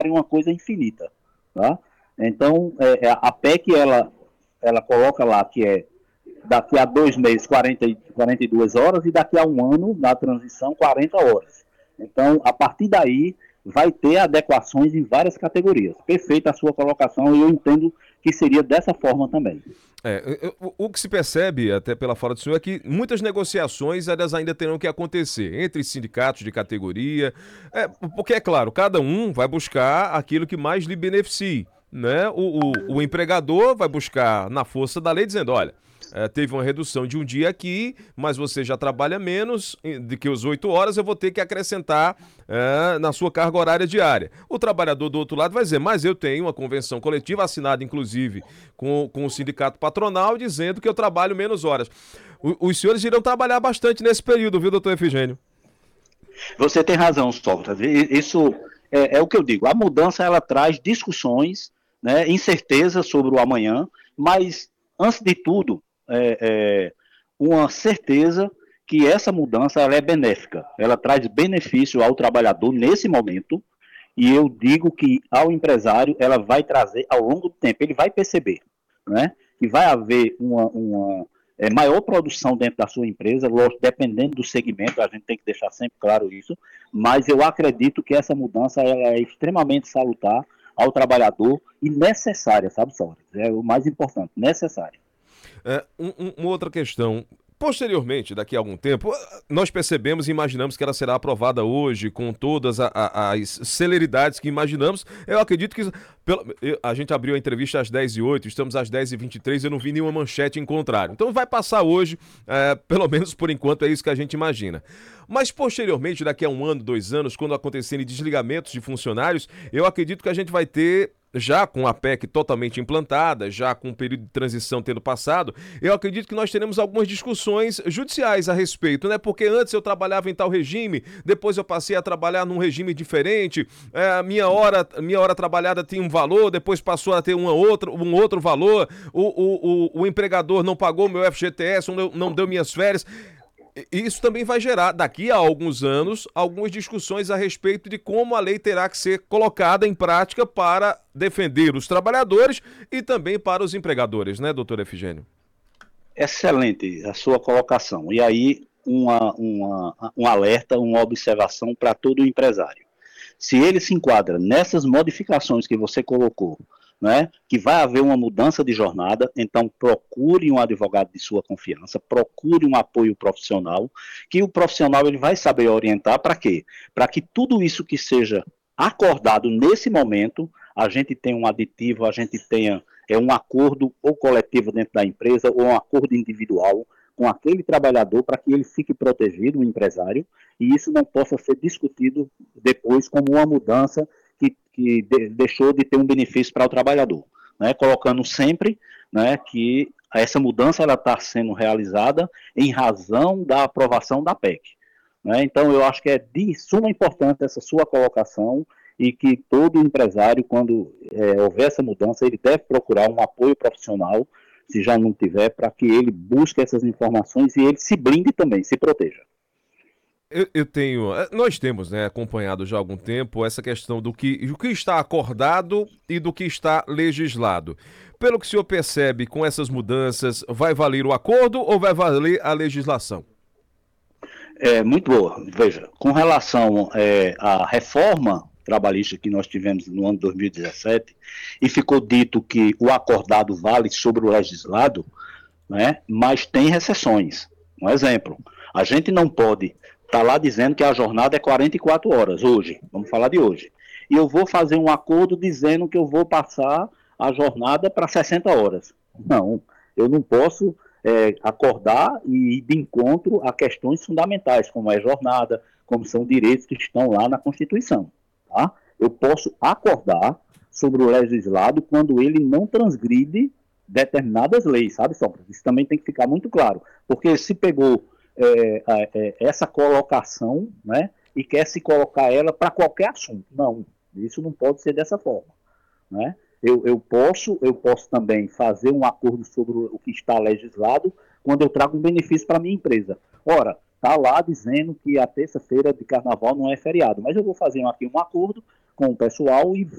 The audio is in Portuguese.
uma coisa infinita, tá? Então, a PEC, ela coloca lá que é daqui a 2 meses, 42 horas, e daqui a um ano, na transição, 40 horas. Então, a partir daí, vai ter adequações em várias categorias. Perfeita a sua colocação, e eu entendo que seria dessa forma também. O que se percebe, até pela fala do senhor, é que muitas negociações elas ainda terão que acontecer entre sindicatos de categoria, porque, é claro, cada um vai buscar aquilo que mais lhe beneficie, né? O empregador vai buscar na força da lei dizendo, olha, teve uma redução de um dia aqui, mas você já trabalha menos do que os 8 horas, eu vou ter que acrescentar na sua carga horária diária. O trabalhador do outro lado vai dizer, mas eu tenho uma convenção coletiva assinada, inclusive, com o sindicato patronal, dizendo que eu trabalho menos horas. Os senhores irão trabalhar bastante nesse período, viu, doutor Efigênio? Você tem razão, Sócrates. Isso é o que eu digo. A mudança ela traz discussões, né, incerteza sobre o amanhã, mas, antes de tudo, uma certeza que essa mudança ela é benéfica. Ela traz benefício ao trabalhador nesse momento, e eu digo que ao empresário ela vai trazer ao longo do tempo. Ele vai perceber, né, que vai haver uma maior produção dentro da sua empresa, lógico, dependendo do segmento, a gente tem que deixar sempre claro isso, mas eu acredito que essa mudança ela é extremamente salutar ao trabalhador e necessária, sabe, Sócrates? É o mais importante, necessária. Uma outra questão. Posteriormente, daqui a algum tempo, nós percebemos e imaginamos que ela será aprovada hoje, com todas as celeridades que imaginamos. Eu acredito que. A gente abriu a entrevista às 10h08, estamos às 10h23, eu não vi nenhuma manchete em contrário. Então vai passar hoje, pelo menos por enquanto é isso que a gente imagina. Mas posteriormente, daqui a um ano, 2 anos, quando acontecerem desligamentos de funcionários, eu acredito que a gente vai ter, já com a PEC totalmente implantada, já com o período de transição tendo passado, eu acredito que nós teremos algumas discussões judiciais a respeito, né? Porque antes eu trabalhava em tal regime, depois eu passei a trabalhar num regime diferente, a minha hora trabalhada tinha um valor, depois passou a ter um outro valor, o empregador não pagou meu FGTS, não deu minhas férias. Isso também vai gerar, daqui a alguns anos, algumas discussões a respeito de como a lei terá que ser colocada em prática para defender os trabalhadores e também para os empregadores, né, doutor Efigênio? Excelente a sua colocação. E aí, um alerta, uma observação para todo empresário. Se ele se enquadra nessas modificações que você colocou, né, que vai haver uma mudança de jornada, então procure um advogado de sua confiança, procure um apoio profissional, que o profissional ele vai saber orientar para quê? Para que tudo isso que seja acordado nesse momento, a gente tenha um aditivo, a gente tenha um acordo ou coletivo dentro da empresa, ou um acordo individual com aquele trabalhador para que ele fique protegido, o empresário, e isso não possa ser discutido depois como uma mudança que deixou de ter um benefício para o trabalhador, né? Colocando sempre, né, que essa mudança está sendo realizada em razão da aprovação da PEC. Né? Então, eu acho que é de suma importância essa sua colocação e que todo empresário, quando houver essa mudança, ele deve procurar um apoio profissional, se já não tiver, para que ele busque essas informações e ele se blinde também, se proteja. Nós temos, né, acompanhado já há algum tempo essa questão do que está acordado e do que está legislado. Pelo que o senhor percebe, com essas mudanças, vai valer o acordo ou vai valer a legislação? Muito boa. Veja, com relação à reforma trabalhista que nós tivemos no ano 2017, e ficou dito que o acordado vale sobre o legislado, né, mas tem recessões. Um exemplo, a gente não pode estar lá dizendo que a jornada é 44 horas hoje, vamos falar de hoje, e eu vou fazer um acordo dizendo que eu vou passar a jornada para 60 horas. Não, eu não posso acordar e ir de encontro a questões fundamentais, como é jornada, como são direitos que estão lá na Constituição. Tá? Eu posso acordar sobre o legislado quando ele não transgride determinadas leis, sabe, Sócrates? Isso também tem que ficar muito claro, porque se pegou essa colocação, né, e quer se colocar ela para qualquer assunto. Não, isso não pode ser dessa forma, né? Eu posso também fazer um acordo sobre o que está legislado quando eu trago um benefício para a minha empresa. Ora, está lá dizendo que a terça-feira de carnaval não é feriado, mas eu vou fazer aqui um acordo com o pessoal e